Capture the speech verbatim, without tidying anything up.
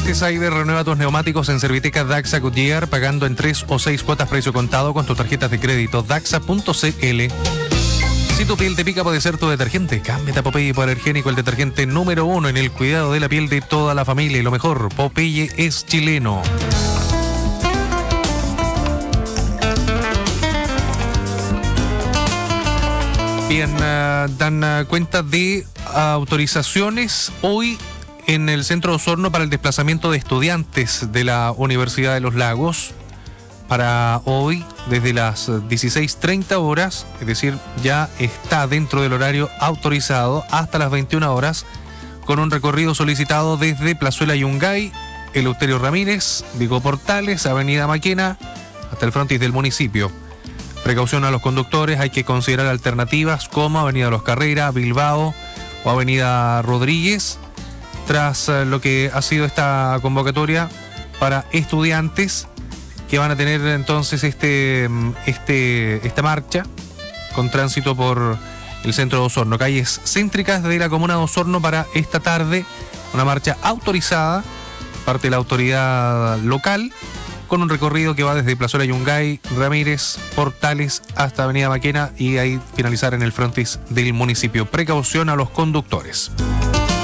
Cider renueva tus neumáticos en Servitecas Daxa Goodyear pagando en tres o seis cuotas precio contado con tus tarjetas de crédito daxa punto c l. Si tu piel te pica, puede ser tu detergente. Cámbiate a Popeye Hipoalergénico, el detergente número uno en el cuidado de la piel de toda la familia. Y lo mejor, Popeye es chileno. Bien, uh, dan uh, cuenta de uh, autorizaciones hoy en el Centro de Osorno para el desplazamiento de estudiantes de la Universidad de los Lagos. Para hoy, desde las dieciséis treinta horas, es decir, ya está dentro del horario autorizado hasta las veintiuna horas, con un recorrido solicitado desde Plazuela Yungay, Eleuterio Ramírez, Vigo Portales, Avenida Maquena, hasta el frontis del municipio. Precaución a los conductores, hay que considerar alternativas como Avenida Los Carreras, Bilbao o Avenida Rodríguez, tras lo que ha sido esta convocatoria para estudiantes que van a tener entonces este, este, esta marcha con tránsito por el centro de Osorno. Calles céntricas de la comuna de Osorno para esta tarde, una marcha autorizada, parte de la autoridad local, con un recorrido que va desde Plazuela Yungay, Ramírez, Portales hasta Avenida Maquena y ahí finalizar en el frontis del municipio. Precaución a los conductores.